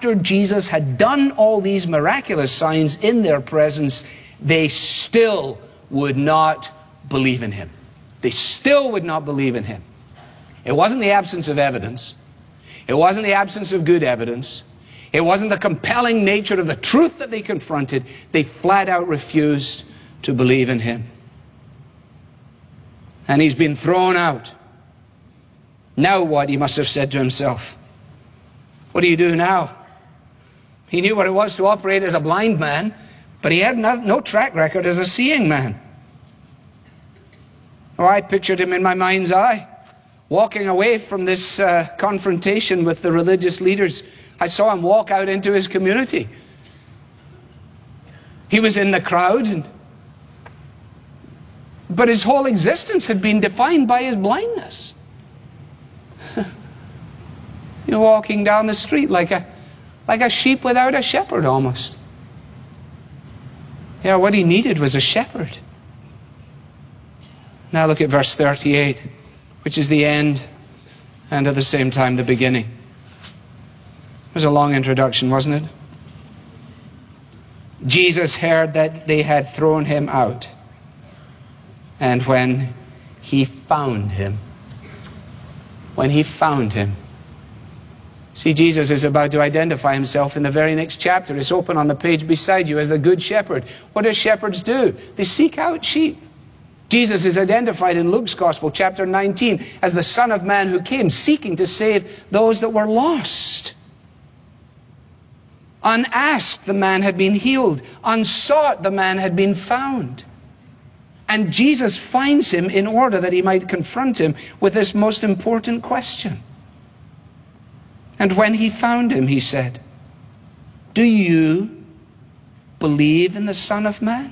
after Jesus had done all these miraculous signs in their presence, they still would not believe in him. They still would not believe in him. It wasn't the absence of evidence. It wasn't the absence of good evidence. It wasn't the compelling nature of the truth that they confronted. They flat out refused to believe in him. And he's been thrown out. Now what? He must have said to himself. What do you do now? He knew what it was to operate as a blind man, but he had no track record as a seeing man. Oh, I pictured him in my mind's eye, walking away from this confrontation with the religious leaders. I saw him walk out into his community. He was in the crowd, but his whole existence had been defined by his blindness. You're walking down the street like a sheep without a shepherd, almost. Yeah, what he needed was a shepherd. Now look at verse 38, which is the end and at the same time the beginning. It was a long introduction, wasn't it? Jesus heard that they had thrown him out. And when he found him, see, Jesus is about to identify himself in the very next chapter. It's open on the page beside you as the Good Shepherd. What do shepherds do? They seek out sheep. Jesus is identified in Luke's Gospel, chapter 19, as the Son of Man who came seeking to save those that were lost. Unasked, the man had been healed. Unsought, the man had been found. And Jesus finds him in order that he might confront him with this most important question. And when he found him, he said, "Do you believe in the Son of Man?"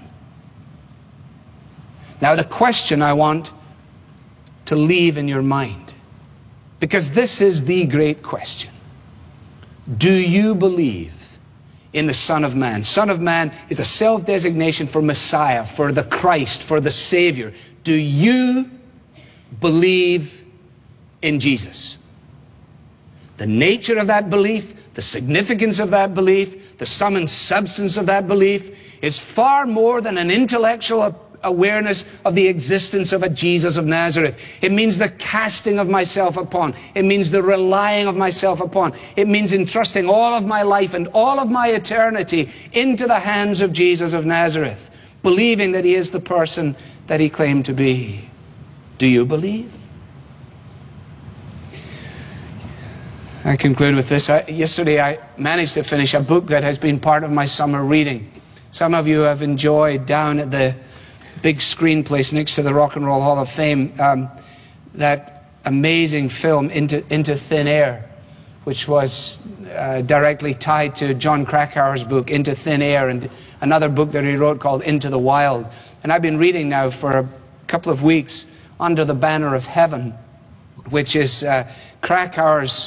Now the question I want to leave in your mind, because this is the great question. Do you believe in the Son of Man? Son of Man is a self-designation for Messiah, for the Christ, for the Savior. Do you believe in Jesus? The nature of that belief, the significance of that belief, the sum and substance of that belief is far more than an intellectual awareness of the existence of a Jesus of Nazareth. It means the casting of myself upon. It means the relying of myself upon. It means entrusting all of my life and all of my eternity into the hands of Jesus of Nazareth, believing that he is the person that he claimed to be. Do you believe? I conclude with this. Yesterday I managed to finish a book that has been part of my summer reading. Some of you have enjoyed down at the big screen place next to the Rock and Roll Hall of Fame that amazing film Into Thin Air, which was directly tied to John Krakauer's book Into Thin Air, and another book that he wrote called Into the Wild. And I've been reading now for a couple of weeks Under the Banner of Heaven, which is Krakauer's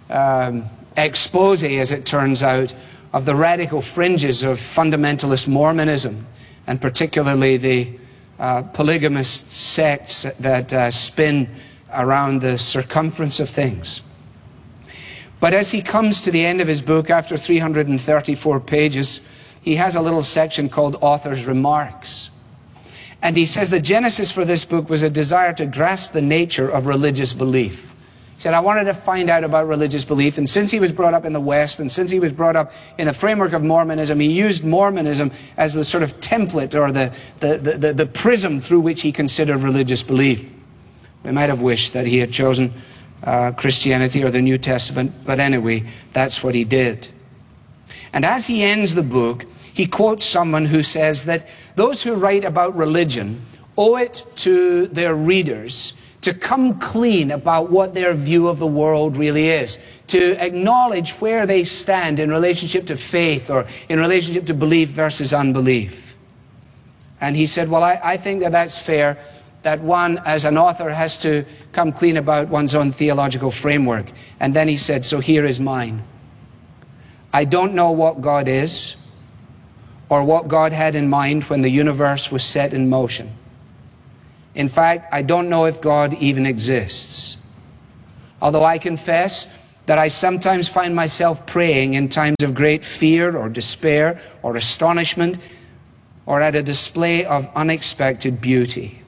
expose, as it turns out, of the radical fringes of fundamentalist Mormonism, and particularly the polygamist sects that spin around the circumference of things. But as he comes to the end of his book, after 334 pages, he has a little section called Author's Remarks. And he says the genesis for this book was a desire to grasp the nature of religious belief. He said, I wanted to find out about religious belief, and since he was brought up in the West, and since he was brought up in the framework of Mormonism, he used Mormonism as the sort of template or the prism through which he considered religious belief. We might have wished that he had chosen Christianity or the New Testament, but anyway, that's what he did. And as he ends the book, he quotes someone who says that those who write about religion owe it to their readers to come clean about what their view of the world really is, to acknowledge where they stand in relationship to faith or in relationship to belief versus unbelief. And he said, well, I think that that's fair, that one, as an author, has to come clean about one's own theological framework. And then he said, so here is mine. I don't know what God is or what God had in mind when the universe was set in motion. In fact, I don't know if God even exists. Although I confess that I sometimes find myself praying in times of great fear or despair or astonishment or at a display of unexpected beauty.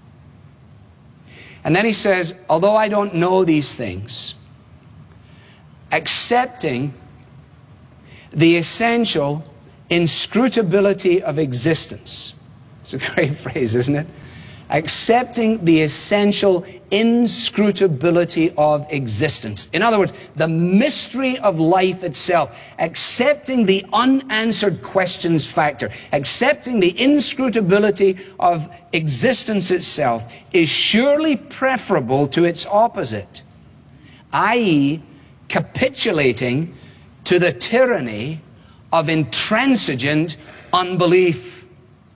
And then he says, although I don't know these things, accepting the essential inscrutability of existence. It's a great phrase, isn't it? Accepting the essential inscrutability of existence. In other words, the mystery of life itself. Accepting the unanswered questions factor. Accepting the inscrutability of existence itself is surely preferable to its opposite, i.e., capitulating to the tyranny of intransigent unbelief.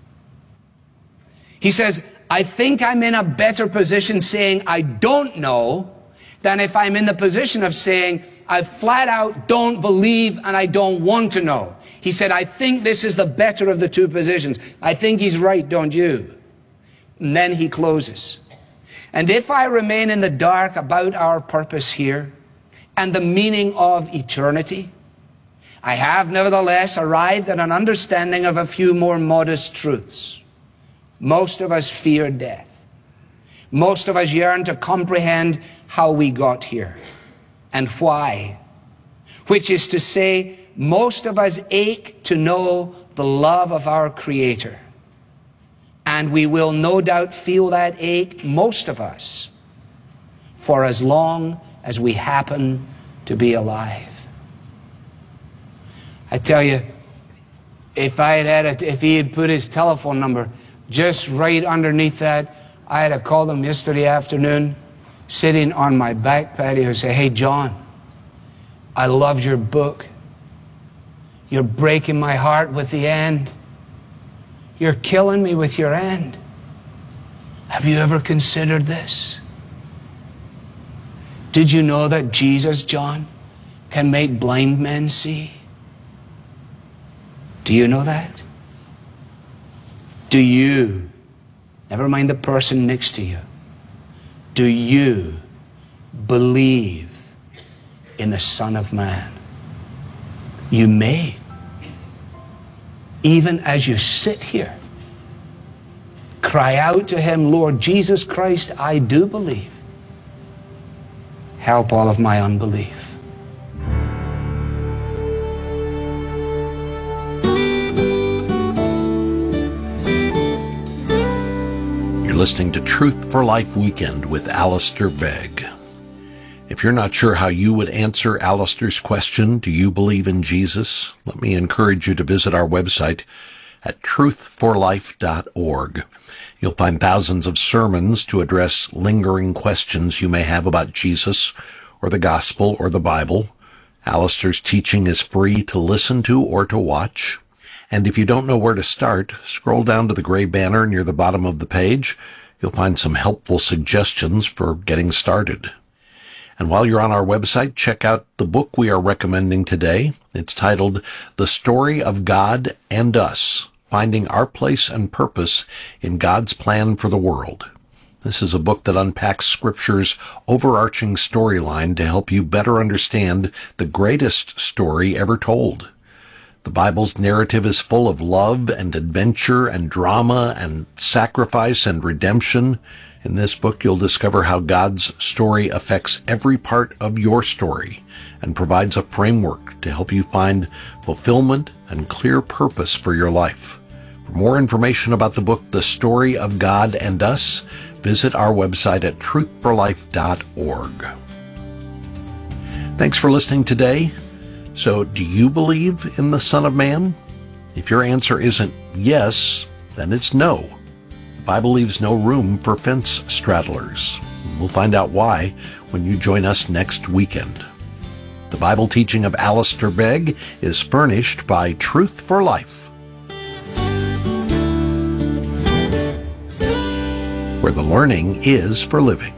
He says, I think I'm in a better position saying I don't know than if I'm in the position of saying I flat out don't believe and I don't want to know. He said, I think this is the better of the two positions. I think he's right, don't you? And then he closes. And if I remain in the dark about our purpose here and the meaning of eternity, I have nevertheless arrived at an understanding of a few more modest truths. Most of us fear death. Most of us yearn to comprehend how we got here and why. Which is to say, most of us ache to know the love of our Creator. And we will no doubt feel that ache, most of us, for as long as we happen to be alive. I tell you, if he had put his telephone number just right underneath that, I had called him yesterday afternoon, sitting on my back patio, and say, hey, John, I loved your book. You're breaking my heart with the end. You're killing me with your end. Have you ever considered this? Did you know that Jesus, John, can make blind men see? Do you know that? Do you, never mind the person next to you, do you believe in the Son of Man? You may. Even as you sit here, cry out to Him, Lord Jesus Christ, I do believe. Help all of my unbelief. Listening to Truth for Life Weekend with Alistair Begg. If you're not sure how you would answer Alistair's question, do you believe in Jesus? Let me encourage you to visit our website at truthforlife.org. You'll find thousands of sermons to address lingering questions you may have about Jesus or the gospel or the Bible. Alistair's teaching is free to listen to or to watch. And if you don't know where to start, scroll down to the gray banner near the bottom of the page. You'll find some helpful suggestions for getting started. And while you're on our website, check out the book we are recommending today. It's titled The Story of God and Us, Finding Our Place and Purpose in God's Plan for the World. This is a book that unpacks Scripture's overarching storyline to help you better understand the greatest story ever told. The Bible's narrative is full of love and adventure and drama and sacrifice and redemption. In this book, you'll discover how God's story affects every part of your story and provides a framework to help you find fulfillment and clear purpose for your life. For more information about the book, The Story of God and Us, visit our website at truthforlife.org. Thanks for listening today. So, do you believe in the Son of Man? If your answer isn't yes, then it's no. The Bible leaves no room for fence straddlers. We'll find out why when you join us next weekend. The Bible teaching of Alistair Begg is furnished by Truth for Life, where the learning is for living.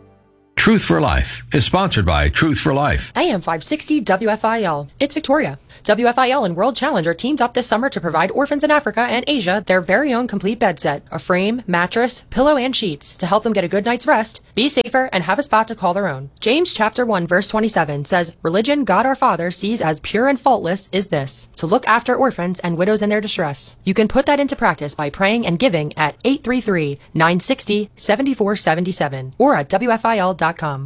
Truth for Life is sponsored by Truth for Life. AM 560 WFIL. It's Victoria. WFIL and World Challenge are teamed up this summer to provide orphans in Africa and Asia their very own complete bed set, a frame, mattress, pillow, and sheets to help them get a good night's rest, be safer, and have a spot to call their own. James chapter 1 verse 27 says, "Religion God our Father sees as pure and faultless is this, to look after orphans and widows in their distress." You can put that into practice by praying and giving at 833-960-7477 or at WFIL.com.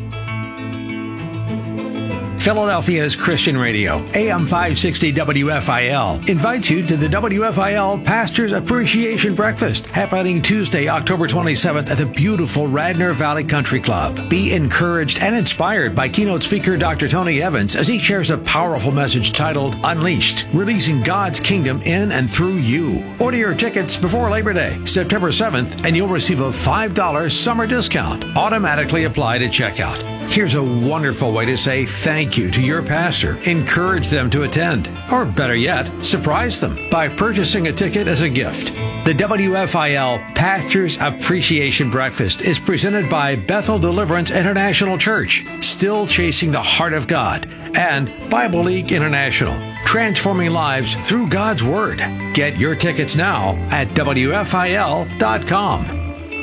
Philadelphia's Christian Radio, AM 560 WFIL, invites you to the WFIL Pastors Appreciation Breakfast, happening Tuesday, October 27th at the beautiful Radnor Valley Country Club. Be encouraged and inspired by keynote speaker Dr. Tony Evans as he shares a powerful message titled Unleashed, releasing God's kingdom in and through you. Order your tickets before Labor Day, September 7th, and you'll receive a $5 summer discount automatically applied at checkout. Here's a wonderful way to say thank you to your pastor. Encourage them to attend. Or better yet, surprise them by purchasing a ticket as a gift. The WFIL Pastors Appreciation Breakfast is presented by Bethel Deliverance International Church, Still Chasing the Heart of God, and Bible League International, transforming lives through God's Word. Get your tickets now at WFIL.com.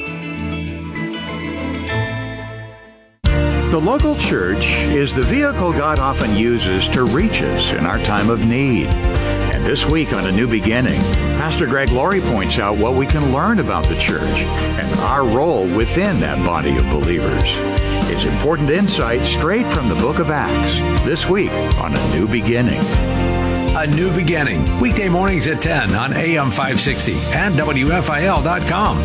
The local church is the vehicle God often uses to reach us in our time of need. And this week on A New Beginning, Pastor Greg Laurie points out what we can learn about the church and our role within that body of believers. It's important insight straight from the book of Acts, this week on A New Beginning. A New Beginning, weekday mornings at 10 on AM 560 and WFIL.com.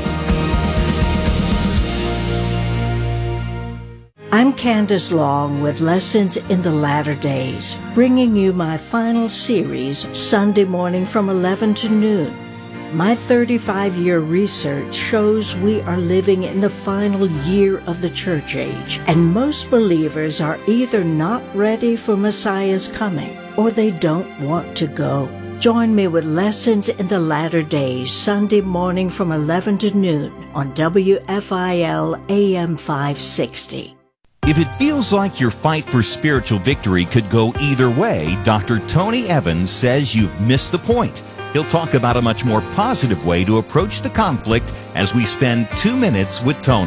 I'm Candace Long with Lessons in the Latter Days, bringing you my final series Sunday morning from 11 to noon. My 35-year research shows we are living in the final year of the church age, and most believers are either not ready for Messiah's coming or they don't want to go. Join me with Lessons in the Latter Days, Sunday morning from 11 to noon on WFIL AM 560. If it feels like your fight for spiritual victory could go either way, Dr. Tony Evans says you've missed the point. He'll talk about a much more positive way to approach the conflict as we spend 2 minutes with Tony.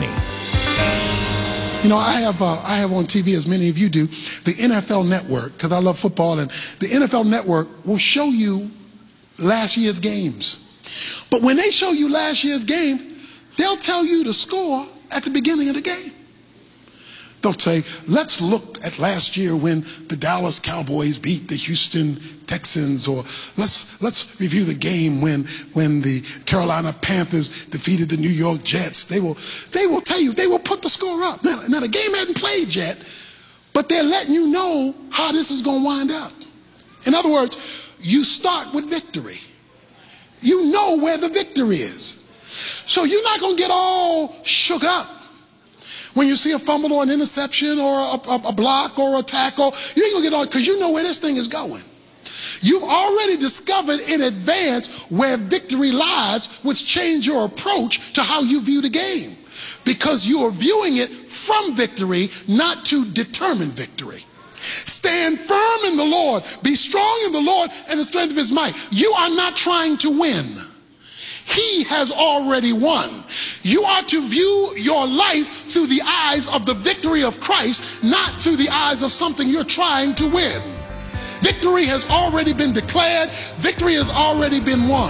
You know, I have on TV, as many of you do, the NFL Network, because I love football, and the NFL Network will show you last year's games. But when they show you last year's game, they'll tell you the score at the beginning of the game. They'll say, let's look at last year when the Dallas Cowboys beat the Houston Texans, or let's review the game when the Carolina Panthers defeated the New York Jets. They will tell you, they will put the score up. Now the game hadn't played yet, but they're letting you know how this is going to wind up. In other words, you start with victory. You know where the victory is. So you're not going to get all shook up when you see a fumble or an interception or a block or a tackle. You ain't going to get all, because you know where this thing is going. You've already discovered in advance where victory lies, which change your approach to how you view the game, because you are viewing it from victory, not to determine victory. Stand firm in the Lord. Be strong in the Lord and the strength of his might. You are not trying to win. He has already won. You are to view your life through the eyes of the victory of Christ, not through the eyes of something you're trying to win. Victory has already been declared. Victory has already been won.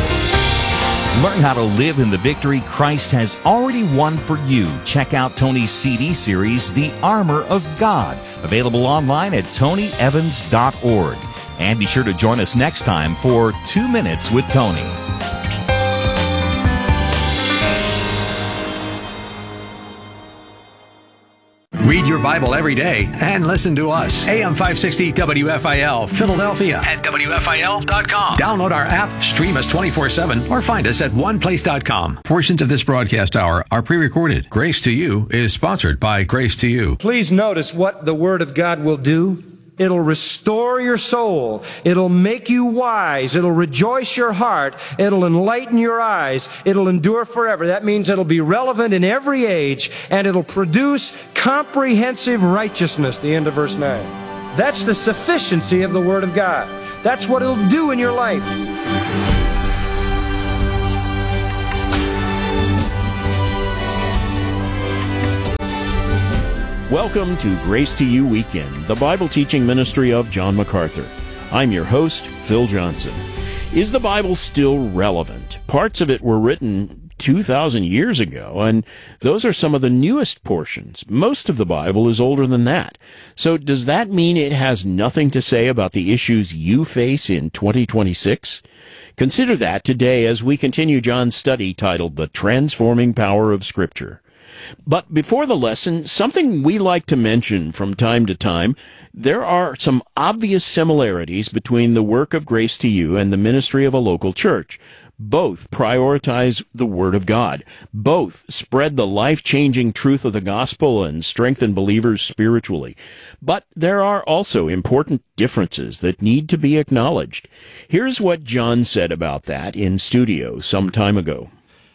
Learn how to live in the victory Christ has already won for you. Check out Tony's CD series, The Armor of God, available online at tonyevans.org. And be sure to join us next time for 2 Minutes with Tony. Read your Bible every day and listen to us. AM 560 WFIL, Philadelphia at WFIL.com. Download our app, stream us 24/7, or find us at oneplace.com. Portions of this broadcast hour are pre-recorded. Grace to You is sponsored by Grace to You. Please notice what the Word of God will do. It'll restore your soul. It'll make you wise. It'll rejoice your heart. It'll enlighten your eyes. It'll endure forever. That means it'll be relevant in every age, and it'll produce comprehensive righteousness, the end of verse 9. That's the sufficiency of the Word of God. That's what it'll do in your life. Welcome to Grace to You Weekend, the Bible teaching ministry of John MacArthur. I'm your host, Phil Johnson. Is the Bible still relevant? Parts of it were written 2,000 years ago, and those are some of the newest portions. Most of the Bible is older than that. So does that mean it has nothing to say about the issues you face in 2026? Consider that today as we continue John's study titled The Transforming Power of Scripture. But before the lesson, something we like to mention from time to time, there are some obvious similarities between the work of Grace to You and the ministry of a local church. Both prioritize the Word of God. Both spread the life-changing truth of the gospel and strengthen believers spiritually. But there are also important differences that need to be acknowledged. Here's what John said about that in studio some time ago.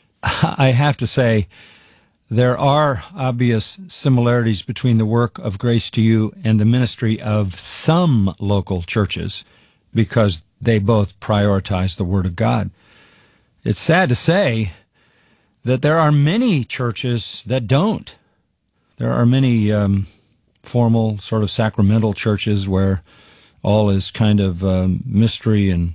I have to say, there are obvious similarities between the work of Grace to You and the ministry of some local churches because they both prioritize the Word of God. It's sad to say that there are many churches that don't. There are many formal, sort of sacramental churches where all is kind of mystery and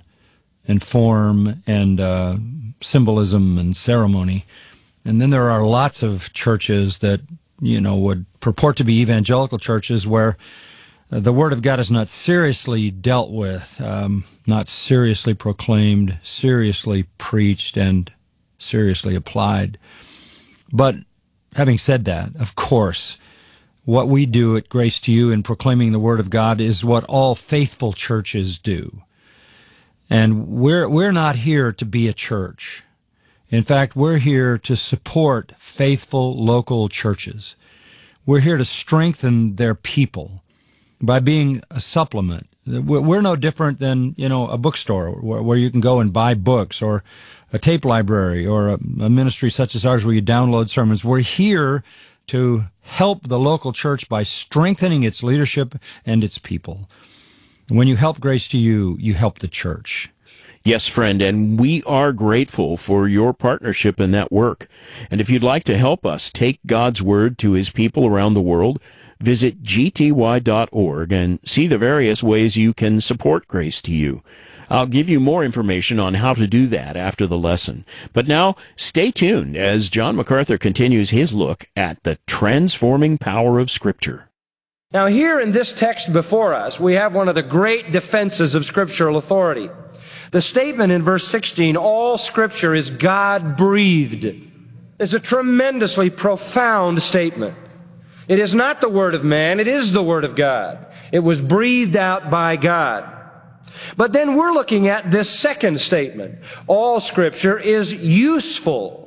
form and symbolism and ceremony. And then there are lots of churches that, would purport to be evangelical churches where the Word of God is not seriously dealt with, not seriously proclaimed, seriously preached, and seriously applied. But having said that, of course, what we do at Grace to You in proclaiming the Word of God is what all faithful churches do. And we're not here to be a church. In fact, we're here to support faithful local churches. We're here to strengthen their people by being a supplement. We're no different than, a bookstore where you can go and buy books, or a tape library, or a ministry such as ours where you download sermons. We're here to help the local church by strengthening its leadership and its people. When you help Grace to You, you help the church. Yes, friend, and we are grateful for your partnership in that work. And if you'd like to help us take God's Word to His people around the world, visit gty.org and see the various ways you can support Grace to You. I'll give you more information on how to do that after the lesson. But now, stay tuned as John MacArthur continues his look at the transforming power of Scripture. Now here in this text before us, we have one of the great defenses of scriptural authority. The statement in verse 16, all Scripture is God-breathed, is a tremendously profound statement. It is not the Word of man, it is the Word of God. It was breathed out by God. But then we're looking at this second statement. All Scripture is useful,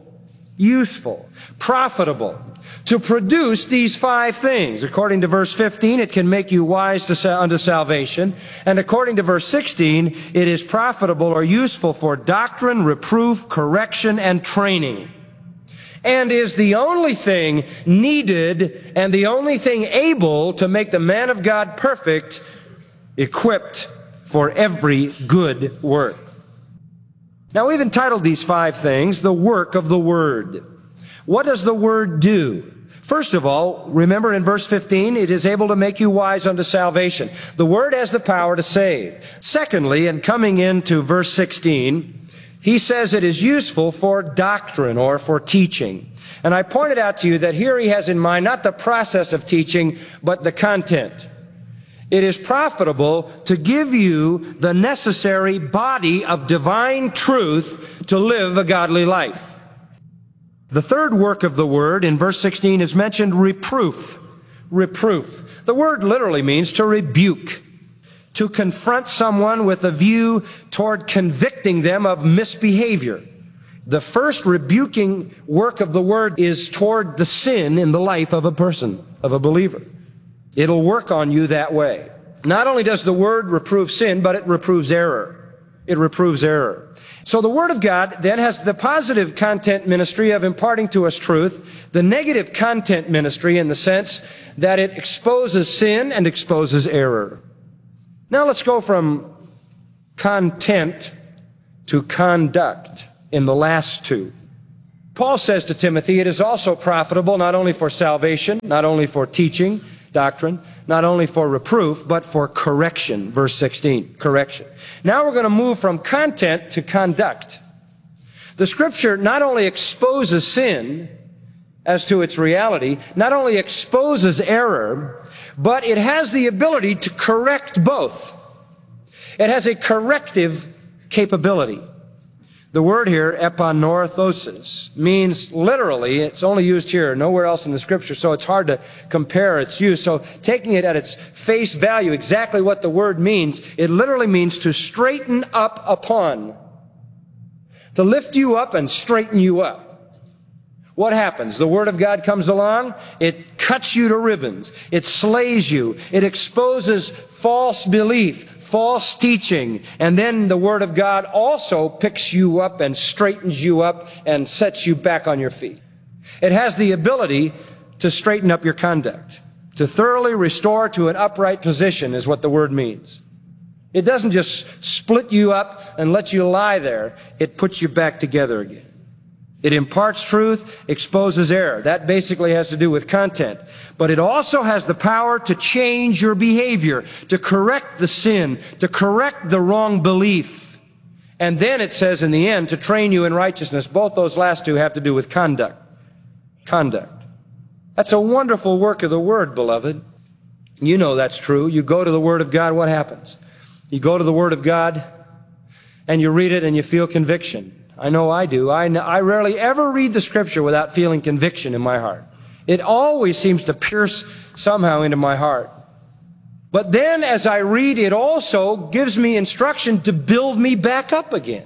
profitable, to produce these 5 things. According to verse 15, it can make you wise unto salvation. And according to verse 16, it is profitable or useful for doctrine, reproof, correction, and training. And is the only thing needed and the only thing able to make the man of God perfect, equipped for every good work. Now we've entitled these 5 things, the work of the Word. What does the Word do? First of all, remember in verse 15, it is able to make you wise unto salvation. The Word has the power to save. Secondly, and coming into verse 16, he says it is useful for doctrine or for teaching. And I pointed out to you that here he has in mind not the process of teaching, but the content. It is profitable to give you the necessary body of divine truth to live a godly life. The third work of the Word in verse 16 is mentioned reproof. Reproof. The word literally means to rebuke, to confront someone with a view toward convicting them of misbehavior. The first rebuking work of the Word is toward the sin in the life of a person, of a believer. It'll work on you that way. Not only does the Word reprove sin, but it reproves error. It reproves error. So the Word of God then has the positive content ministry of imparting to us truth, the negative content ministry in the sense that it exposes sin and exposes error. Now let's go from content to conduct in the last two. Paul says to Timothy, it is also profitable not only for salvation, not only for teaching, doctrine, not only for reproof, but for correction. Verse 16, correction. Now we're going to move from content to conduct. The Scripture not only exposes sin as to its reality, not only exposes error, but it has the ability to correct both. It has a corrective capability. The word here, epanorthosis, means literally, it's only used here, nowhere else in the Scripture, so it's hard to compare its use. So taking it at its face value, exactly what the word means, it literally means to straighten up upon. To lift you up and straighten you up. What happens? The Word of God comes along, it cuts you to ribbons, it slays you, it exposes false belief, false teaching, and then the Word of God also picks you up and straightens you up and sets you back on your feet. It has the ability to straighten up your conduct, to thoroughly restore to an upright position is what the word means. It doesn't just split you up and let you lie there. It puts you back together again. It imparts truth, exposes error. That basically has to do with content. But it also has the power to change your behavior, to correct the sin, to correct the wrong belief. And then it says in the end, to train you in righteousness. Both those last two have to do with conduct. Conduct. That's a wonderful work of the Word, beloved. You know that's true. You go to the Word of God, what happens? You go to the Word of God, and you read it, and you feel conviction. I know I do. I rarely ever read the Scripture without feeling conviction in my heart. It always seems to pierce somehow into my heart. But then as I read, it also gives me instruction to build me back up again.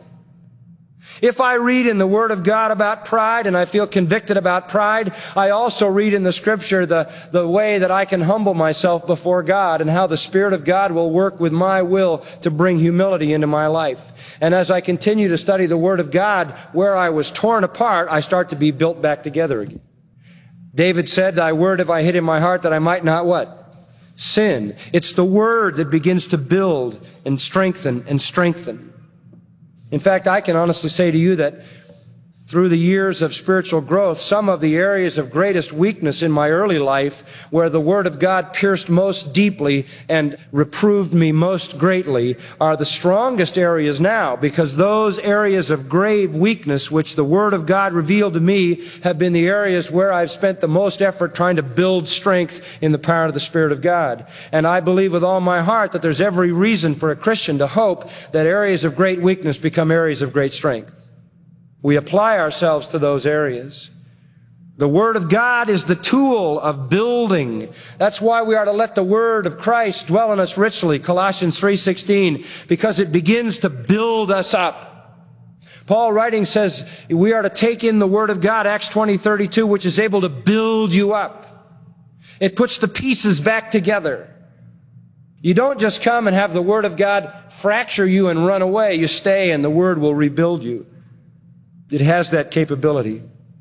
If I read in the Word of God about pride and I feel convicted about pride, I also read in the Scripture the way that I can humble myself before God and how the Spirit of God will work with my will to bring humility into my life. And as I continue to study the Word of God, where I was torn apart, I start to be built back together again. David said, "Thy word have I hid in my heart that I might not" what? Sin. It's the Word that begins to build and strengthen and strengthen. In fact, I can honestly say to you that through the years of spiritual growth, some of the areas of greatest weakness in my early life, where the Word of God pierced most deeply and reproved me most greatly, are the strongest areas now, because those areas of grave weakness which the Word of God revealed to me have been the areas where I've spent the most effort trying to build strength in the power of the Spirit of God. And I believe with all my heart that there's every reason for a Christian to hope that areas of great weakness become areas of great strength. We apply ourselves to those areas. The Word of God is the tool of building. That's why we are to let the Word of Christ dwell in us richly, Colossians 3:16, because it begins to build us up. Paul writing says we are to take in the Word of God, Acts 20:32, which is able to build you up. It puts the pieces back together. You don't just come and have the Word of God fracture you and run away. You stay and the Word will rebuild you. It has that capability.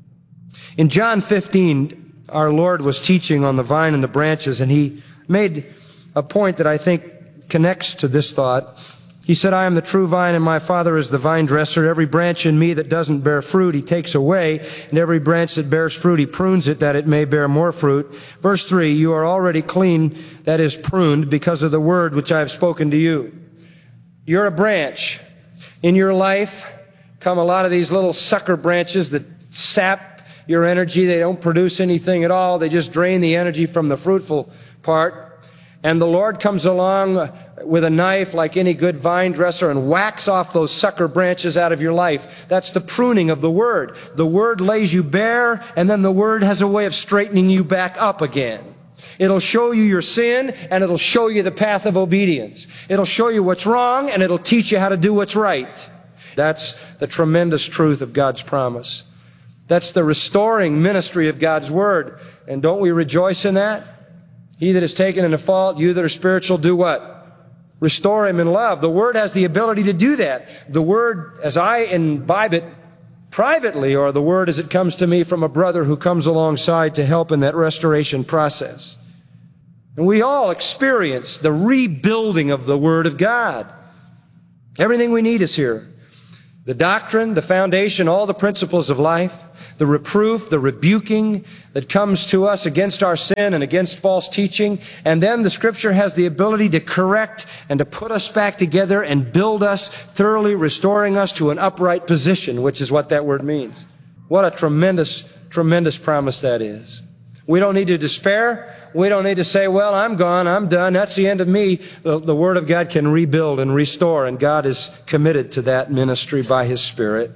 In John 15, our Lord was teaching on the vine and the branches, and He made a point that I think connects to this thought. He said, "I am the true vine, and my Father is the vine dresser. Every branch in me that doesn't bear fruit, He takes away, and every branch that bears fruit, He prunes it, that it may bear more fruit." Verse 3, "You are already clean, that is pruned, because of the word which I have spoken to you." You're a branch. In your life come a lot of these little sucker branches that sap your energy. They don't produce anything at all. They just drain the energy from the fruitful part. And the Lord comes along with a knife like any good vine dresser and whacks off those sucker branches out of your life. That's the pruning of the Word. The Word lays you bare, and then the Word has a way of straightening you back up again. It'll show you your sin, and it'll show you the path of obedience. It'll show you what's wrong, and it'll teach you how to do what's right. That's the tremendous truth of God's promise. That's the restoring ministry of God's Word. And don't we rejoice in that? He that is taken into fault, you that are spiritual, do what? Restore him in love. The Word has the ability to do that. The Word, as I imbibe it privately, or the Word as it comes to me from a brother who comes alongside to help in that restoration process. And we all experience the rebuilding of the Word of God. Everything we need is here. The doctrine, the foundation, all the principles of life, the reproof, the rebuking that comes to us against our sin and against false teaching. And then the Scripture has the ability to correct and to put us back together and build us, thoroughly restoring us to an upright position, which is what that word means. What a tremendous, tremendous promise that is. We don't need to despair. We don't need to say, well, I'm gone, I'm done, that's the end of me. The Word of God can rebuild and restore, and God is committed to that ministry by His Spirit.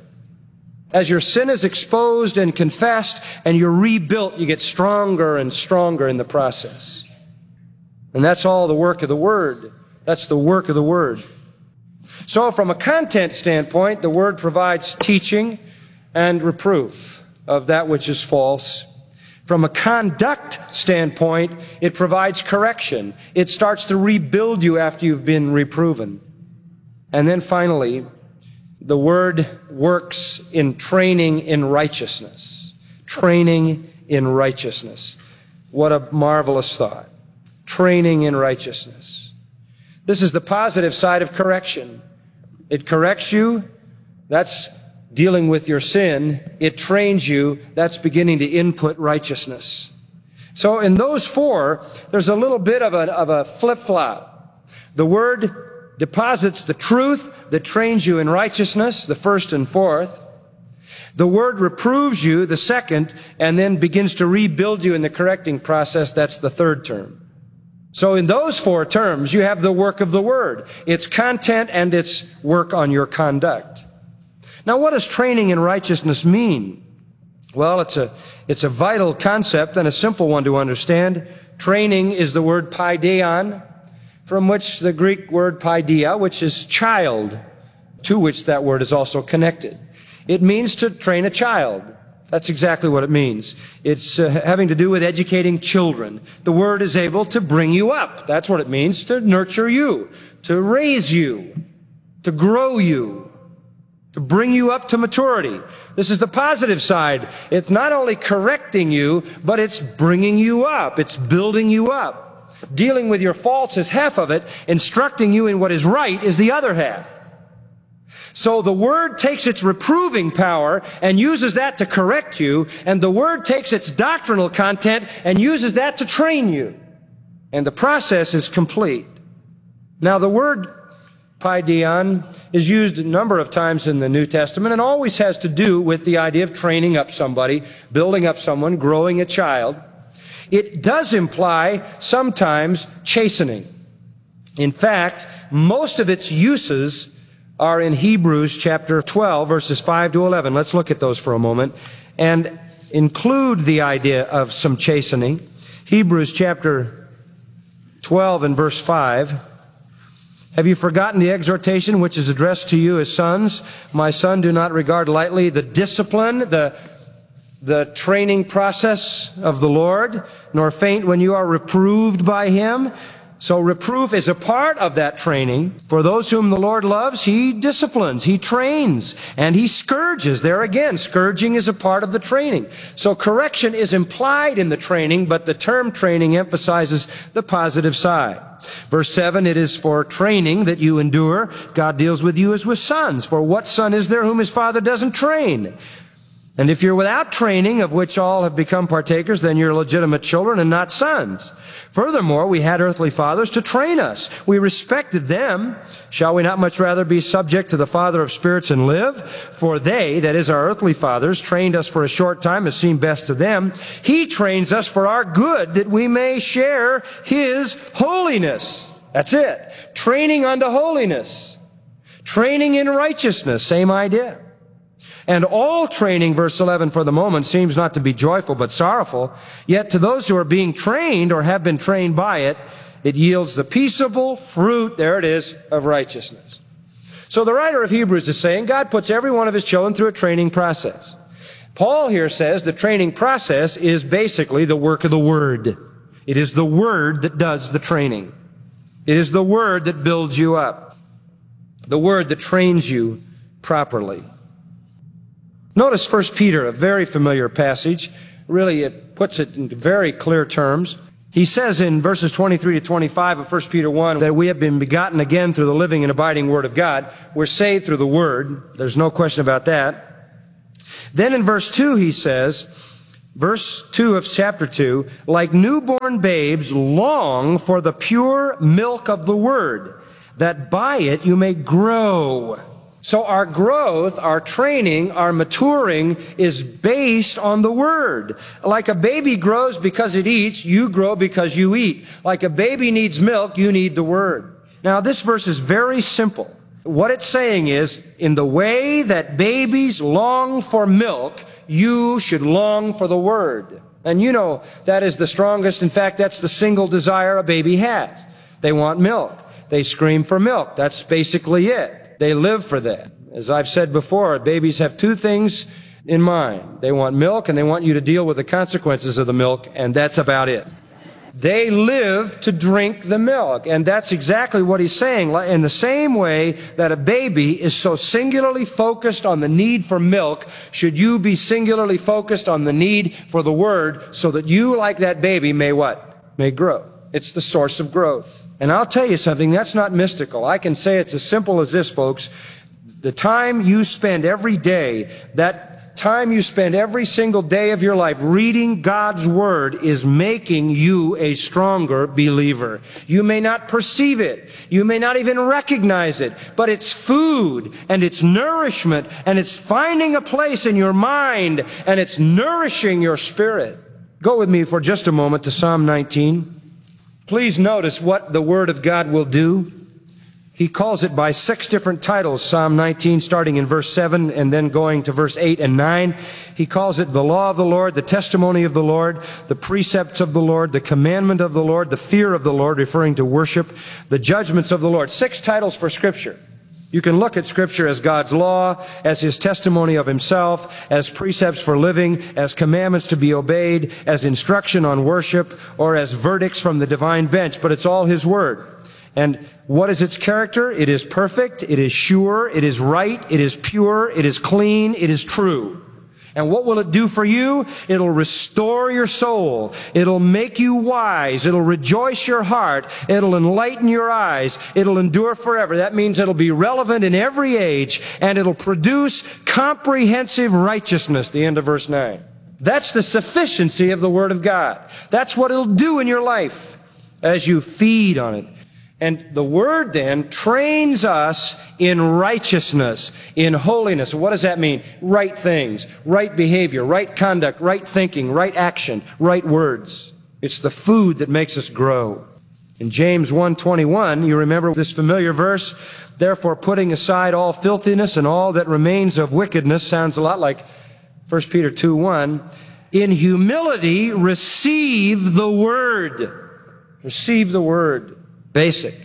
As your sin is exposed and confessed and you're rebuilt, you get stronger and stronger in the process. And that's all the work of the Word. That's the work of the Word. So from a content standpoint, the Word provides teaching and reproof of that which is false. From a conduct standpoint, it provides correction. It starts to rebuild you after you've been reproven. And then finally, the Word works in training in righteousness. Training in righteousness. What a marvelous thought. Training in righteousness. This is the positive side of correction. It corrects you. That's dealing with your sin. It trains you. That's beginning to input righteousness. So in those four, there's a little bit of a flip-flop. The Word deposits the truth that trains you in righteousness, the first and fourth. The Word reproves you, the second, and then begins to rebuild you in the correcting process. That's the third term. So in those four terms, you have the work of the Word, its content and its work on your conduct. Now, what does training in righteousness mean? Well, it's a vital concept and a simple one to understand. Training is the word paideon, from which the Greek word paideia, which is child, to which that word is also connected. It means to train a child. That's exactly what it means. It's having to do with educating children. The Word is able to bring you up. That's what it means, to nurture you, to raise you, to grow you, to bring you up to maturity. This is the positive side. It's not only correcting you, but it's bringing you up. It's building you up. Dealing with your faults is half of it. Instructing you in what is right is the other half. So the Word takes its reproving power and uses that to correct you, and the Word takes its doctrinal content and uses that to train you. And the process is complete. Now the word paideon is used a number of times in the New Testament and always has to do with the idea of training up somebody, building up someone, growing a child. It does imply sometimes chastening. In fact, most of its uses are in Hebrews chapter 12, verses 5 to 11. Let's look at those for a moment and include the idea of some chastening. Hebrews chapter 12 and verse 5. Have you forgotten the exhortation which is addressed to you as sons? My son, do not regard lightly the discipline, the training process of the Lord, nor faint when you are reproved by Him. So reproof is a part of that training. For those whom the Lord loves, He disciplines, He trains, and He scourges. There again, scourging is a part of the training. So correction is implied in the training, but the term training emphasizes the positive side. Verse 7, it is for training that you endure. God deals with you as with sons. For what son is there whom his father doesn't train? And if you're without training, of which all have become partakers, then you're legitimate children and not sons. Furthermore, we had earthly fathers to train us. We respected them. Shall we not much rather be subject to the Father of spirits and live? For they, that is our earthly fathers, trained us for a short time as seemed best to them. He trains us for our good, that we may share His holiness. That's it. Training unto holiness. Training in righteousness. Same idea. And all training, verse 11, for the moment seems not to be joyful but sorrowful. Yet to those who are being trained or have been trained by it, it yields the peaceable fruit, there it is, of righteousness. So the writer of Hebrews is saying God puts every one of His children through a training process. Paul here says the training process is basically the work of the Word. It is the Word that does the training. It is the Word that builds you up. The Word that trains you properly. Notice 1 Peter, a very familiar passage. Really, it puts it in very clear terms. He says in verses 23 to 25 of 1 Peter 1 that we have been begotten again through the living and abiding Word of God. We're saved through the Word. There's no question about that. Then in verse 2 he says, verse 2 of chapter 2, like newborn babes long for the pure milk of the Word, that by it you may grow. So our growth, our training, our maturing is based on the Word. Like a baby grows because it eats, you grow because you eat. Like a baby needs milk, you need the Word. Now this verse is very simple. What it's saying is, in the way that babies long for milk, you should long for the Word. And you know that is the strongest, in fact, that's the single desire a baby has. They want milk. They scream for milk. That's basically it. They live for that. As I've said before, babies have two things in mind. They want milk and they want you to deal with the consequences of the milk, and that's about it. They live to drink the milk, and that's exactly what he's saying. In the same way that a baby is so singularly focused on the need for milk, should you be singularly focused on the need for the Word so that you, like that baby, may what? May grow. It's the source of growth. And I'll tell you something, that's not mystical. I can say it's as simple as this, folks. The time you spend every day, that time you spend every single day of your life reading God's Word is making you a stronger believer. You may not perceive it. You may not even recognize it. But it's food and it's nourishment and it's finding a place in your mind and it's nourishing your spirit. Go with me for just a moment to Psalm 19. Please notice what the Word of God will do. He calls it by 6 different titles, Psalm 19, starting in verse 7 and then going to verse 8 and 9. He calls it the law of the Lord, the testimony of the Lord, the precepts of the Lord, the commandment of the Lord, the fear of the Lord, referring to worship, the judgments of the Lord. 6 titles for Scripture. You can look at Scripture as God's law, as His testimony of Himself, as precepts for living, as commandments to be obeyed, as instruction on worship, or as verdicts from the divine bench. But it's all His Word. And what is its character? It is perfect, it is sure, it is right, it is pure, it is clean, it is true. And what will it do for you? It'll restore your soul. It'll make you wise. It'll rejoice your heart. It'll enlighten your eyes. It'll endure forever. That means it'll be relevant in every age, and it'll produce comprehensive righteousness, the end of verse 9. That's the sufficiency of the Word of God. That's what it'll do in your life as you feed on it. And the Word then trains us in righteousness, in holiness. What does that mean? Right things, right behavior, right conduct, right thinking, right action, right words. It's the food that makes us grow. In James 1:21, you remember this familiar verse, therefore putting aside all filthiness and all that remains of wickedness, sounds a lot like 1 Peter 2:1, in humility receive the Word. Receive the Word. Basic.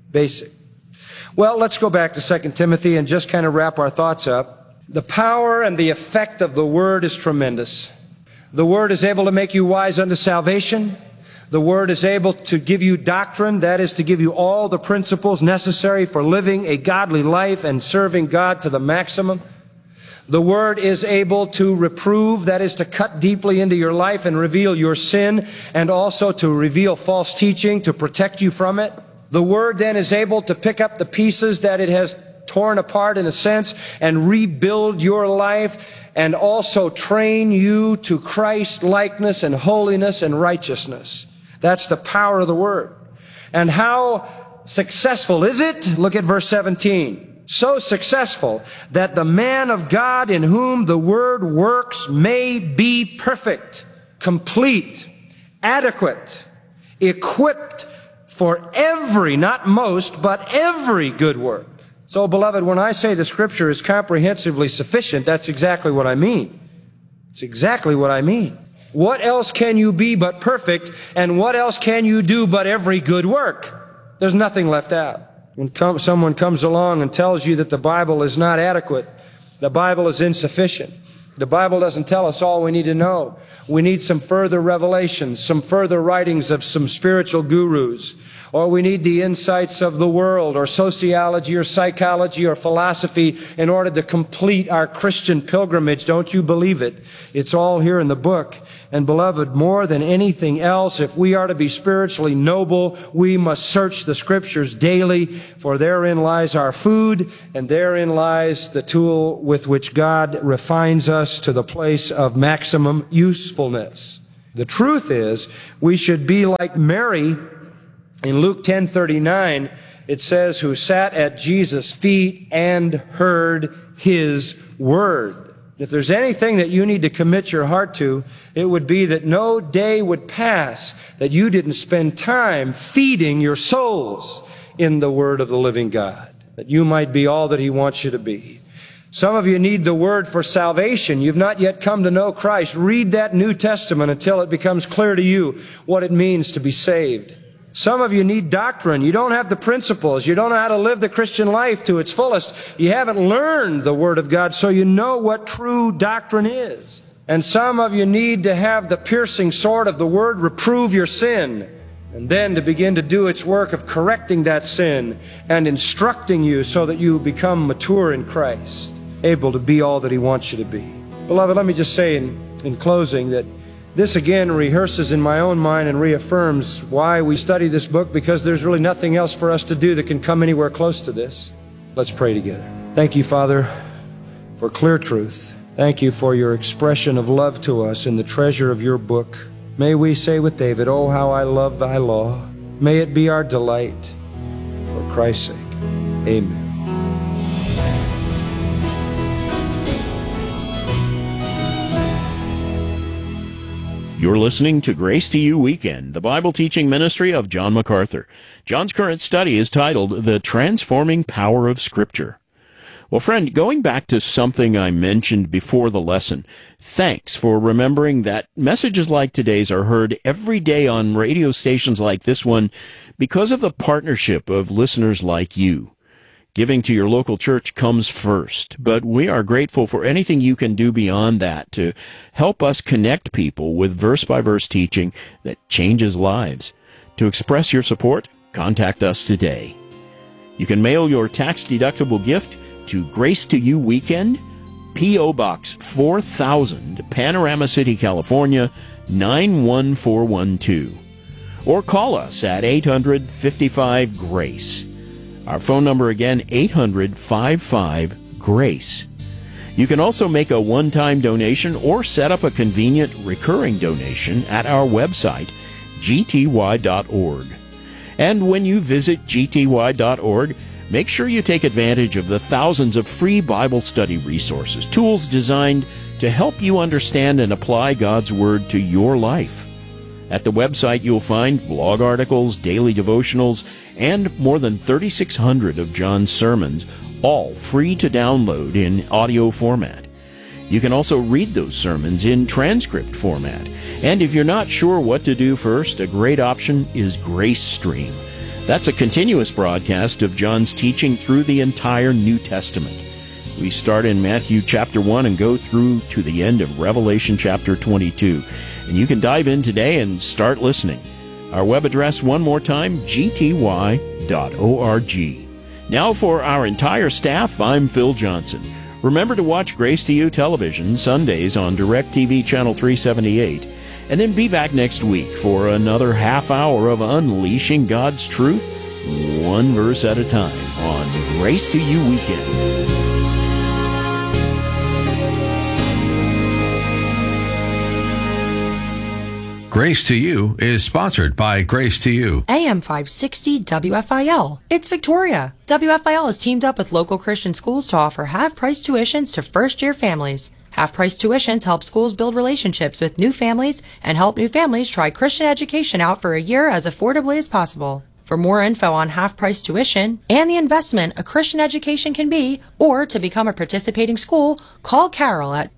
Well, let's go back to 2 Timothy and just kind of wrap our thoughts up. The power and the effect of the Word is tremendous. The Word is able to make you wise unto salvation. The Word is able to give you doctrine, that is to give you all the principles necessary for living a godly life and serving God to the maximum. The Word is able to reprove, that is to cut deeply into your life and reveal your sin, and also to reveal false teaching, to protect you from it. The Word then is able to pick up the pieces that it has torn apart in a sense and rebuild your life and also train you to Christ likeness and holiness and righteousness. That's the power of the Word. And how successful is it? Look at verse 17. So successful that the man of God in whom the Word works may be perfect, complete, adequate, equipped for every, not most, but every good work. So, beloved, when I say the Scripture is comprehensively sufficient, that's exactly what I mean. It's exactly what I mean. What else can you be but perfect, and what else can you do but every good work? There's nothing left out. When someone comes along and tells you that the Bible is not adequate, the Bible is insufficient, the Bible doesn't tell us all we need to know. We need some further revelations, some further writings of some spiritual gurus, or we need the insights of the world, or sociology, or psychology, or philosophy in order to complete our Christian pilgrimage. Don't you believe it? It's all here in the book. And beloved, more than anything else, if we are to be spiritually noble, we must search the Scriptures daily, for therein lies our food, and therein lies the tool with which God refines us to the place of maximum usefulness. The truth is, we should be like Mary. In Luke 10:39, it says, who sat at Jesus' feet and heard his word. If there's anything that you need to commit your heart to, it would be that no day would pass that you didn't spend time feeding your souls in the word of the living God, that you might be all that he wants you to be. Some of you need the word for salvation. You've not yet come to know Christ. Read that New Testament until it becomes clear to you what it means to be saved. Some of you need doctrine. You don't have the principles. You don't know how to live the Christian life to its fullest. You haven't learned the Word of God, so you know what true doctrine is. And some of you need to have the piercing sword of the Word reprove your sin, and then to begin to do its work of correcting that sin and instructing you so that you become mature in Christ, able to be all that he wants you to be. Beloved, let me just say in closing that this again rehearses in my own mind and reaffirms why we study this book, because there's really nothing else for us to do that can come anywhere close to this. Let's pray together. Thank you, Father, for clear truth. Thank you for your expression of love to us in the treasure of your book. May we say with David, oh, how I love thy law. May it be our delight. For Christ's sake, amen. You're listening to Grace to You Weekend, the Bible teaching ministry of John MacArthur. John's current study is titled The Transforming Power of Scripture. Well, friend, going back to something I mentioned before the lesson, thanks for remembering that messages like today's are heard every day on radio stations like this one because of the partnership of listeners like you. Giving to your local church comes first, but we are grateful for anything you can do beyond that to help us connect people with verse-by-verse teaching that changes lives. To express your support, contact us today. You can mail your tax-deductible gift to Grace to You Weekend, P.O. Box 4000, Panorama City, California, 91412. Or call us at 800-55-GRACE. Our phone number again, 800-55-GRACE. You can also make a one-time donation or set up a convenient recurring donation at our website, gty.org. And when you visit gty.org, make sure you take advantage of the thousands of free Bible study resources, tools designed to help you understand and apply God's Word to your life. At the website, you'll find blog articles, daily devotionals, and more than 3,600 of John's sermons, all free to download in audio format. You can also read those sermons in transcript format. And if you're not sure what to do first, a great option is Grace Stream. That's a continuous broadcast of John's teaching through the entire New Testament. We start in Matthew chapter 1 and go through to the end of Revelation chapter 22. And you can dive in today and start listening. Our web address, one more time, gty.org. Now for our entire staff, I'm Phil Johnson. Remember to watch Grace to You television Sundays on DirecTV Channel 378. And then be back next week for another half hour of unleashing God's truth, one verse at a time, on Grace to You Weekend. Grace to You is sponsored by Grace to You. AM 560 WFIL. It's Victoria. WFIL has teamed up with local Christian schools to offer half-price tuitions to first-year families. Half-price tuitions help schools build relationships with new families and help new families try Christian education out for a year as affordably as possible. For more info on half-price tuition and the investment a Christian education can be, or to become a participating school, call Carol at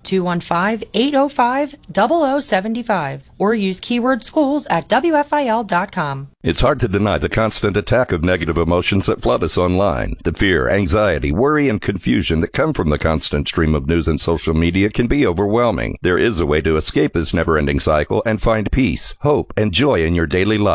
215-805-0075 or use keyword schools at WFIL.com. It's hard to deny the constant attack of negative emotions that flood us online. The fear, anxiety, worry, and confusion that come from the constant stream of news and social media can be overwhelming. There is a way to escape this never-ending cycle and find peace, hope, and joy in your daily life.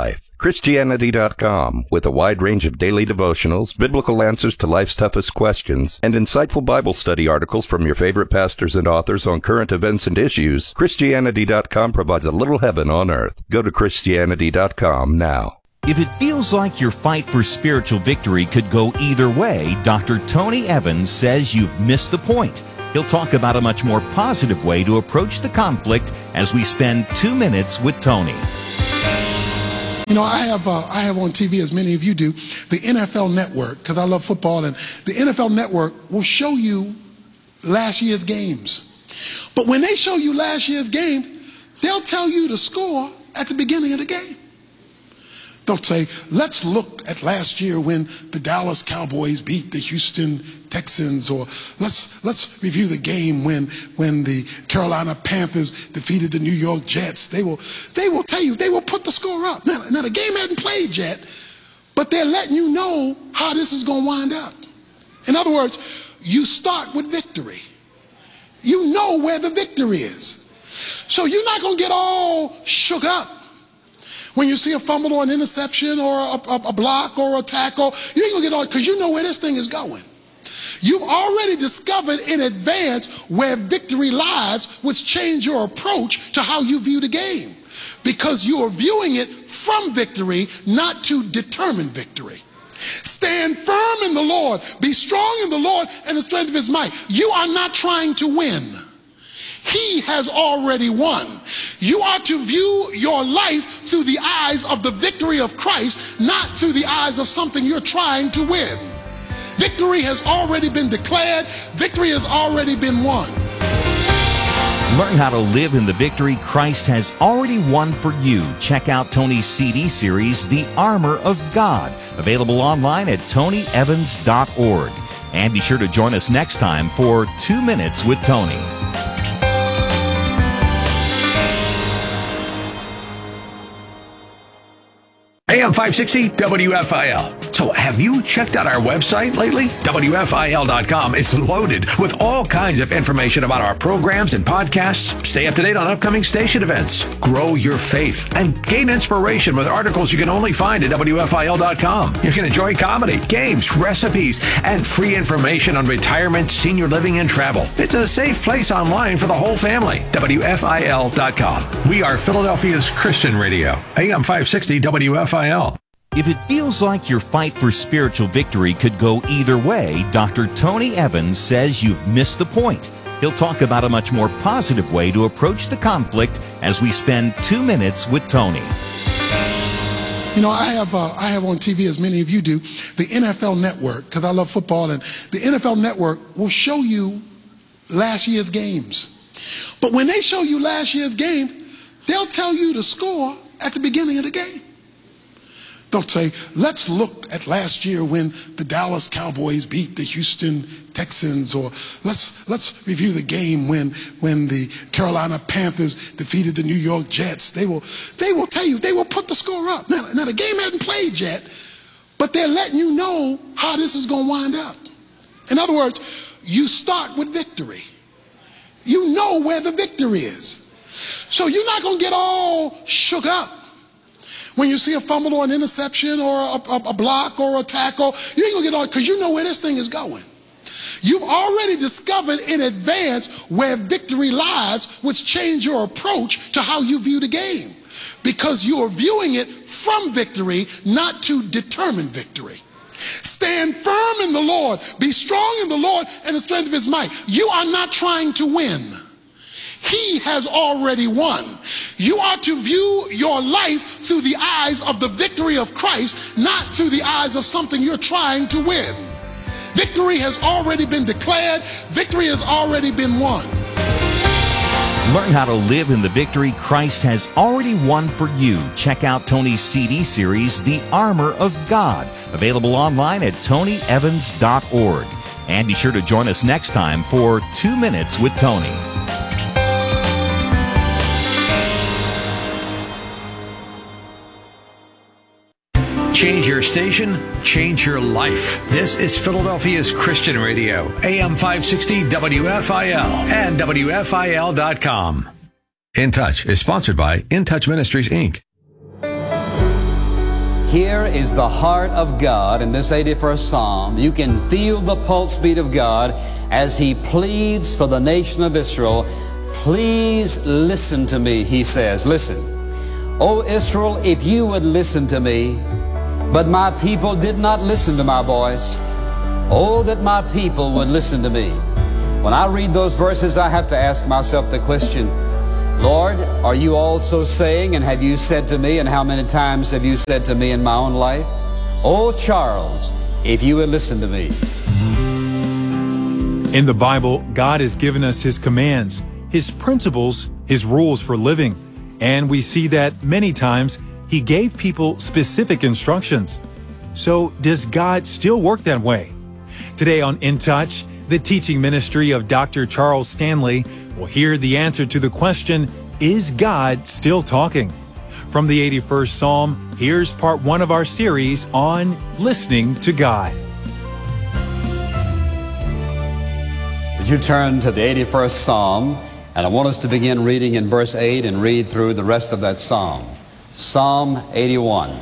Christianity.com, with a wide range of daily devotionals, biblical answers to life's toughest questions, and insightful Bible study articles from your favorite pastors and authors on current events and issues. Christianity.com provides a little heaven on earth. Go to Christianity.com now. If it feels like your fight for spiritual victory could go either way, Dr. Tony Evans says you've missed the point. He'll talk about a much more positive way to approach the conflict as we spend 2 minutes with Tony. You know, I have on TV, as many of you do, the NFL Network, because I love football, and the NFL Network will show you last year's games. But when they show you last year's game, they'll tell you the score at the beginning of the game. They'll say, let's look at last year when the Dallas Cowboys beat the Houston Texans, or let's review the game when the Carolina Panthers defeated the New York Jets. They will tell you, they will put the score up. Now the game hadn't played yet, but they're letting you know how this is going to wind up. In other words, you start with victory. You know where the victory is. So you're not going to get all shook up when you see a fumble or an interception or a block or a tackle. You ain't going to get all, because you know where this thing is going. You've already discovered in advance where victory lies, which change your approach to how you view the game, because you are viewing it from victory, not to determine victory. Stand firm in the Lord. Be strong in the Lord and the strength of his might. You are not trying to win. He has already won. You are to view your life through the eyes of the victory of Christ, not through the eyes of something you're trying to win. Victory has already been declared. Victory has already been won. Learn how to live in the victory Christ has already won for you. Check out Tony's CD series, The Armor of God, available online at tonyevans.org. And be sure to join us next time for 2 Minutes with Tony. AM 560 WFIL. So have you checked out our website lately? WFIL.com is loaded with all kinds of information about our programs and podcasts. Stay up to date on upcoming station events. Grow your faith and gain inspiration with articles you can only find at WFIL.com. You can enjoy comedy, games, recipes, and free information on retirement, senior living, and travel. It's a safe place online for the whole family. WFIL.com. We are Philadelphia's Christian radio. AM 560 WFIL. If it feels like your fight for spiritual victory could go either way, Dr. Tony Evans says you've missed the point. He'll talk about a much more positive way to approach the conflict as we spend 2 minutes with Tony. You know, I have on TV, as many of you do, the NFL Network, because I love football, and the NFL Network will show you last year's games. But when they show you last year's game, they'll tell you the score at the beginning of the game. They'll say, let's look at last year when the Dallas Cowboys beat the Houston Texans, or let's review the game when the Carolina Panthers defeated the New York Jets. They will tell you, they will put the score up. Now the game hasn't played yet, but they're letting you know how this is going to wind up. In other words, you start with victory. You know where the victory is. So you're not going to get all shook up when you see a fumble or an interception or a block or a tackle. You ain't going to get all, because you know where this thing is going. You've already discovered in advance where victory lies, which change your approach to how you view the game, because you are viewing it from victory, not to determine victory. Stand firm in the Lord. Be strong in the Lord and the strength of his might. You are not trying to win. He has already won. You are to view your life through the eyes of the victory of Christ, not through the eyes of something you're trying to win. Victory has already been declared. Victory has already been won. Learn how to live in the victory Christ has already won for you. Check out Tony's CD series, The Armor of God, available online at tonyevans.org. And be sure to join us next time for 2 Minutes with Tony. Change your station, change your life. This is Philadelphia's Christian radio, AM 560 WFIL and WFIL.com. In Touch is sponsored by In Touch Ministries, Inc. Here is the heart of God in this 81st Psalm. You can feel the pulse beat of God as He pleads for the nation of Israel. Please listen to me, He says. Listen. O Israel, if you would listen to me, but my people did not listen to my voice. Oh, that my people would listen to me. When I read those verses, I have to ask myself the question, Lord, are you also saying, and have you said to me, and how many times have you said to me in my own life, oh, Charles, if you would listen to me. In the Bible, God has given us His commands, His principles, His rules for living. And we see that many times He gave people specific instructions. So does God still work that way? Today on In Touch, the teaching ministry of Dr. Charles Stanley will hear the answer to the question, is God still talking? From the 81st Psalm, here's part 1 of our series on listening to God. Would you turn to the 81st Psalm? And I want us to begin reading in verse 8 and read through the rest of that psalm. Psalm 81.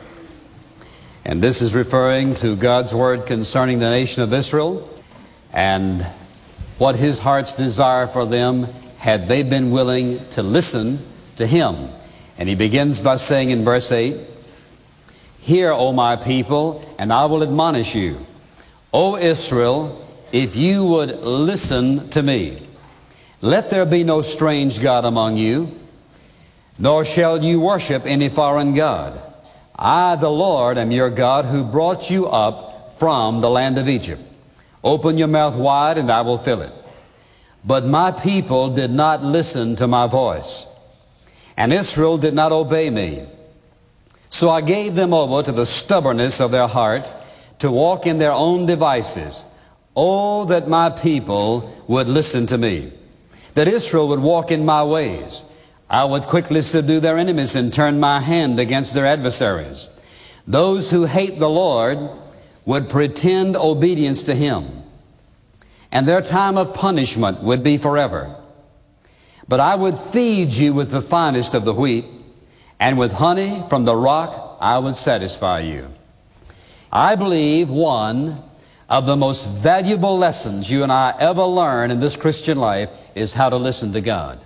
And this is referring to God's word concerning the nation of Israel and what His heart's desire for them had they been willing to listen to Him. And He begins by saying in verse 8, Hear, O my people, and I will admonish you. O Israel, if you would listen to me. Let there be no strange God among you, nor shall you worship any foreign God. I, the Lord, am your God, who brought you up from the land of Egypt. Open your mouth wide, and I will fill it. But my people did not listen to my voice, and Israel did not obey me. So I gave them over to the stubbornness of their heart, to walk in their own devices. Oh, that my people would listen to me, that Israel would walk in my ways. I would quickly subdue their enemies and turn my hand against their adversaries. Those who hate the Lord would pretend obedience to Him, and their time of punishment would be forever. But I would feed you with the finest of the wheat, and with honey from the rock I would satisfy you. I believe one of the most valuable lessons you and I ever learn in this Christian life is how to listen to God.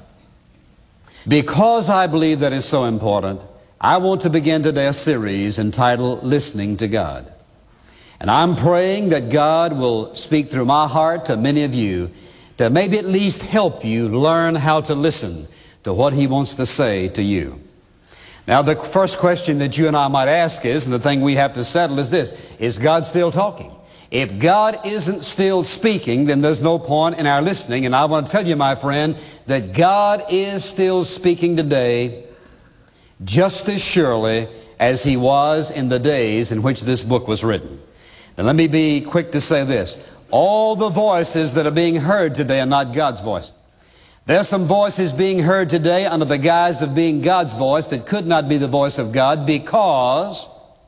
Because I believe that is so important, I want to begin today a series entitled Listening to God. And I'm praying that God will speak through my heart to many of you to maybe at least help you learn how to listen to what He wants to say to you. Now, the first question that you and I might ask is, and the thing we have to settle is this, is God still talking? If God isn't still speaking, then there's no point in our listening. And I want to tell you, my friend, that God is still speaking today just as surely as He was in the days in which this book was written. Now, let me be quick to say this. All the voices that are being heard today are not God's voice. There's some voices being heard today under the guise of being God's voice that could not be the voice of God, because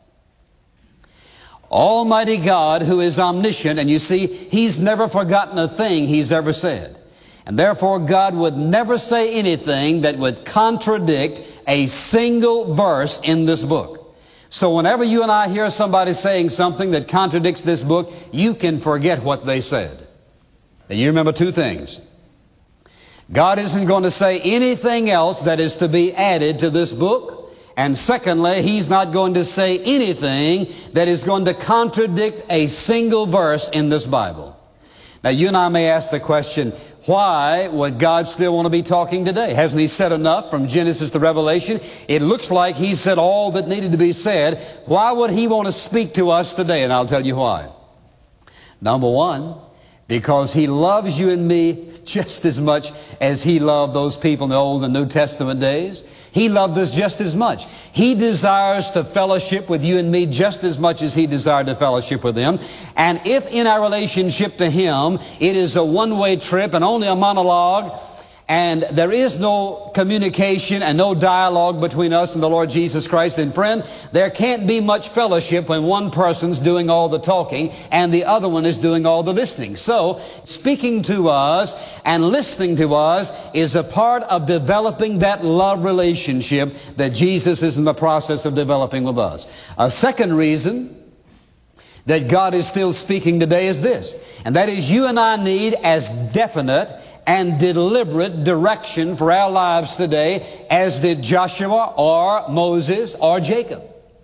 Almighty God, who is omniscient, and you see, He's never forgotten a thing He's ever said. And therefore, God would never say anything that would contradict a single verse in this book. So whenever you and I hear somebody saying something that contradicts this book, you can forget what they said. And you remember two things. God isn't going to say anything else that is to be added to this book. And secondly, He's not going to say anything that is going to contradict a single verse in this Bible. Now, you and I may ask the question, why would God still want to be talking today? Hasn't He said enough from Genesis to Revelation? It looks like He said all that needed to be said. Why would He want to speak to us today? And I'll tell you why. Number one, because He loves you and me just as much as He loved those people in the Old and New Testament days. He loved us just as much. He desires to fellowship with you and me just as much as He desired to fellowship with them. And if in our relationship to Him it is a one-way trip and only a monologue, and there is no communication and no dialogue between us and the Lord Jesus Christ, then friend, there can't be much fellowship when one person's doing all the talking and the other one is doing all the listening. So, speaking to us and listening to us is a part of developing that love relationship that Jesus is in the process of developing with us. A second reason that God is still speaking today is this, and that is you and I need as definite and deliberate direction for our lives today as did Joshua or Moses or Jacob.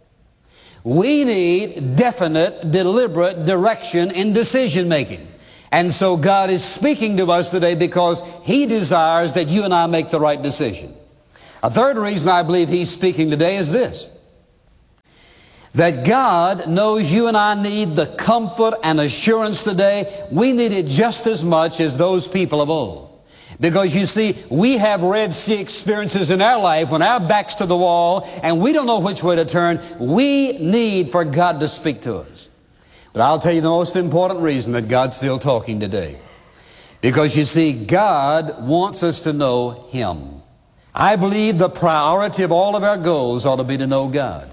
We need definite, deliberate direction in decision making. And so God is speaking to us today because He desires that you and I make the right decision. A third reason I believe He's speaking today is this, that God knows you and I need the comfort and assurance today. We need it just as much as those people of old. Because you see, we have Red Sea experiences in our life when our back's to the wall and we don't know which way to turn. We need for God to speak to us. But I'll tell you the most important reason that God's still talking today. Because you see, God wants us to know Him. I believe the priority of all of our goals ought to be to know God.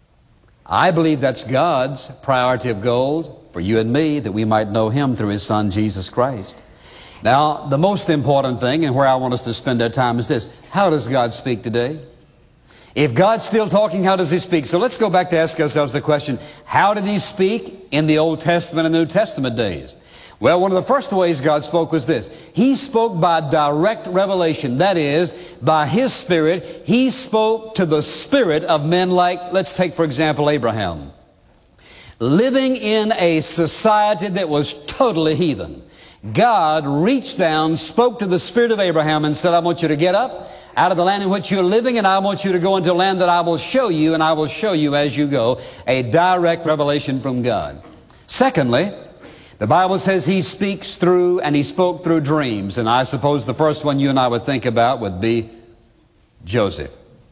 I believe that's God's priority of goals for you and me, that we might know Him through His Son, Jesus Christ. Now, the most important thing, and where I want us to spend our time, is this. How does God speak today? If God's still talking, how does He speak? So let's go back to ask ourselves the question, how did He speak in the Old Testament and New Testament days? Well, one of the first ways God spoke was this. He spoke by direct revelation. That is, by His Spirit. He spoke to the spirit of men like, let's take for example, Abraham. Living in a society that was totally heathen. God reached down, spoke to the spirit of Abraham and said, I want you to get up out of the land in which you're living, and I want you to go into a land that I will show you, and I will show you as you go. A direct revelation from God. Secondly, the Bible says He speaks through, and He spoke through dreams. And I suppose the first one you and I would think about would be Joseph.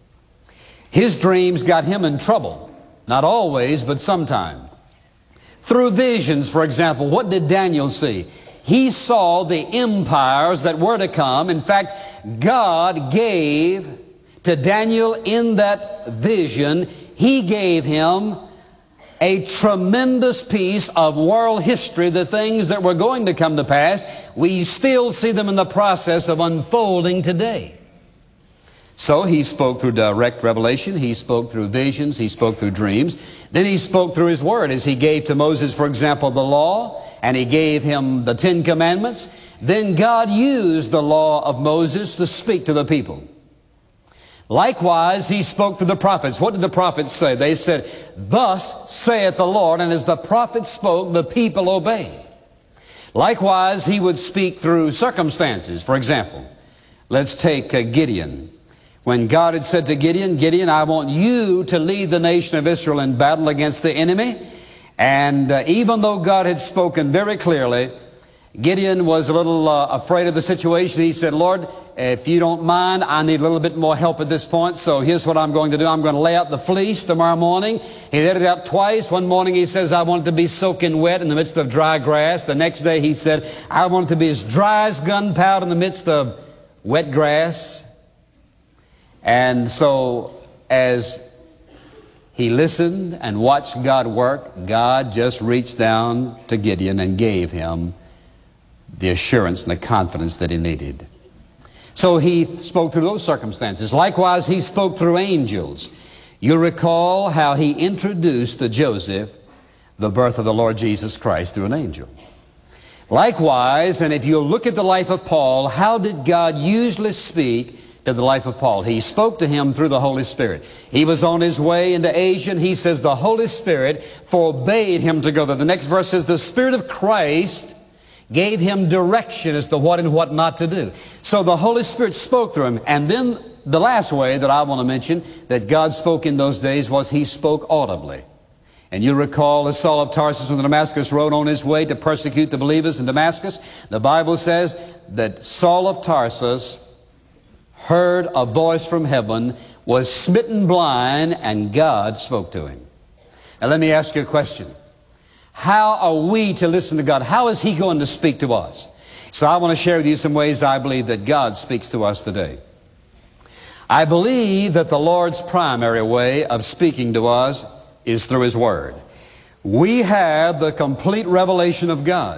His dreams got him in trouble. Not always, but sometimes. Through visions, for example, what did Daniel see? He saw the empires that were to come. In fact, God gave to Daniel in that vision, He gave him a tremendous piece of world history, the things that were going to come to pass. We still see them in the process of unfolding today. So He spoke through direct revelation, He spoke through visions, He spoke through dreams. Then He spoke through His Word, as He gave to Moses, for example, the law, and He gave him the 10 Commandments. Then God used the law of Moses to speak to the people. Likewise, He spoke to the prophets. What did the prophets say? They said, Thus saith the Lord, and as the prophets spoke, the people obeyed. Likewise, He would speak through circumstances. For example, let's take Gideon. When God had said to Gideon, Gideon, I want you to lead the nation of Israel in battle against the enemy. And even though God had spoken very clearly, Gideon was a little afraid of the situation. He said, Lord, if you don't mind, I need a little bit more help at this point. So here's what I'm going to do. I'm going to lay out the fleece tomorrow morning. He laid it out twice. One morning he says, I want it to be soaking wet in the midst of dry grass. The next day he said, I want it to be as dry as gunpowder in the midst of wet grass. And so as he listened and watched God work, God just reached down to Gideon and gave him the assurance and the confidence that he needed. So He spoke through those circumstances. Likewise, He spoke through angels. You'll recall how He introduced to Joseph the birth of the Lord Jesus Christ through an angel. Likewise, and if you look at the life of Paul, how did God usually speak to the life of Paul? He spoke to him through the Holy Spirit. He was on his way into Asia, and he says the Holy Spirit forbade him to go there. The next verse says the Spirit of Christ gave him direction as to what and what not to do. So the Holy Spirit spoke through him. And then the last way that I want to mention that God spoke in those days was He spoke audibly. And you recall as Saul of Tarsus on the Damascus road on his way to persecute the believers in Damascus, the Bible says that Saul of Tarsus heard a voice from heaven, was smitten blind, and God spoke to him. Now let me ask you a question. How are we to listen to God? How is He going to speak to us? So I want to share with you some ways I believe that God speaks to us today. I believe that the Lord's primary way of speaking to us is through His Word. We have the complete revelation of God.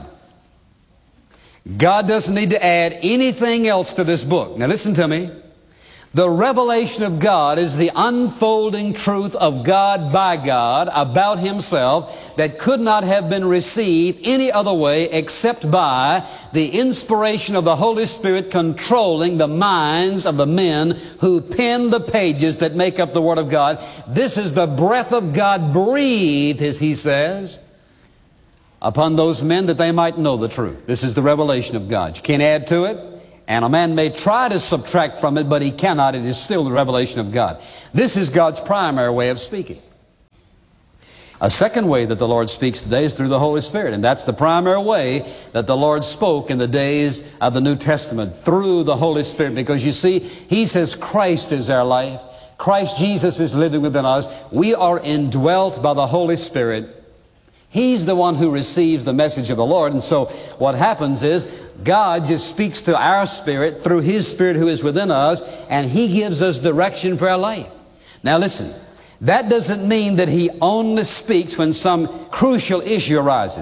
God doesn't need to add anything else to this book. Now listen to me. The revelation of God is the unfolding truth of God by God about Himself that could not have been received any other way except by the inspiration of the Holy Spirit controlling the minds of the men who penned the pages that make up the Word of God. This is the breath of God breathed, as He says, upon those men that they might know the truth. This is the revelation of God. You can't add to it. And a man may try to subtract from it, but he cannot. It is still the revelation of God. This is God's primary way of speaking. A second way that the Lord speaks today is through the Holy Spirit. And that's the primary way that the Lord spoke in the days of the New Testament, through the Holy Spirit. Because you see, He says Christ is our life. Christ Jesus is living within us. We are indwelt by the Holy Spirit. He's the one who receives the message of the Lord. And so what happens is God just speaks to our spirit through His Spirit who is within us, and He gives us direction for our life. Now listen, that doesn't mean that He only speaks when some crucial issue arises.